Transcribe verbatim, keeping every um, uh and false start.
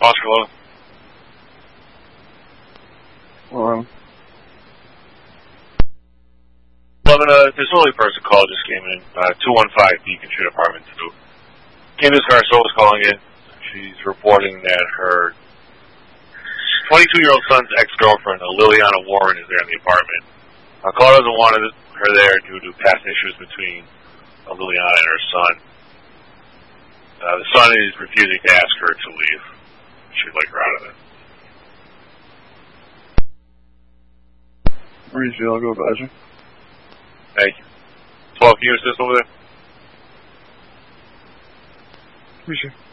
Oscar, hello. Um, eleven, uh, this early person call just came in. Uh, two one five Beacon Street, apartment two. Candace Garceau was calling in. She's reporting that her twenty-two-year-old son's ex-girlfriend, uh, Liliana Warren, is there in the apartment. Uh, caller doesn't want her there due to past issues between uh, Liliana and her son. Uh, the son is refusing to ask her to leave. She'd like her out of there. Reed, I'll go advisor. Thank you. twelve, can you assist over there? Appreciate it.